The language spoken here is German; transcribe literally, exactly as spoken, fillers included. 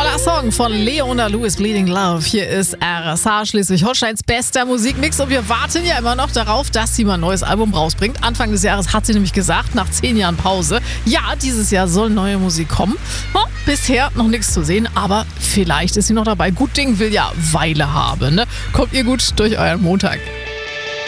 Toller Song von Leona Lewis, Bleeding Love. Hier ist R S H, Schleswig-Holsteins bester Musikmix. Und wir warten ja immer noch darauf, dass sie mal ein neues Album rausbringt. Anfang des Jahres hat sie nämlich gesagt, nach zehn Jahren Pause, ja, dieses Jahr soll neue Musik kommen. Oh, bisher noch nichts zu sehen, aber vielleicht ist sie noch dabei. Gut Ding will ja Weile haben. Ne? Kommt ihr gut durch euren Montag.